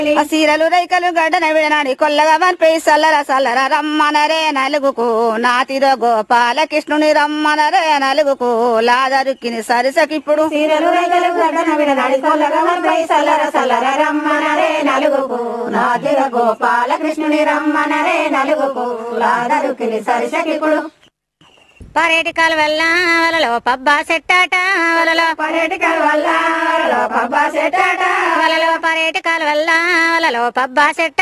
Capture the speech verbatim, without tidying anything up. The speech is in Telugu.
సీరలు రైకలు గడ్డన విడనాడి కొల్లగా మనిపై సల్లర సల్లర రమ్మనరే నలుగుకు నాతిదో గోపాలకృష్ణుని రమ్మనరే నలుగుకు లాదరుక్కిని సరిసకిప్పుడు సీరలు రైకలు గడ్డన విడనాడి కొల్లగా మనిపై సల్లర సల్లర రమ్మనరే నలుగుకు నాతిదో గోపాలకృష్ణుని రమ్మనరే నలుగుకు లాదరుక్కిని సరిసకిప్పుడు పర్యటకాల వల్ల వలలో పబ్బా సెట్టాట వలలో పర్యటకాల వల్ల వలలో పబ్బా సెట్టాట వలలో పర్యటకాల వల్ల వలలో పబ్బా సెట్ట